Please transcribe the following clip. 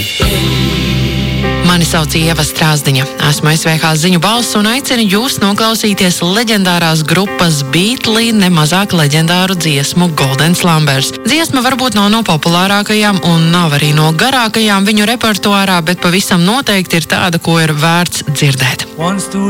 Mani sauc Ieva Strāzdiņa. Esmu SVH ziņu balss un aicinu jūs noklausīties leģendārās grupas Beatles nemazāk leģendāru dziesmu Golden Slumbers. Dziesma varbūt nav no populārākajām un nav arī no garākajām viņu repertuārā, bet pavisam noteikti ir tāda, ko ir vērts dzirdēt.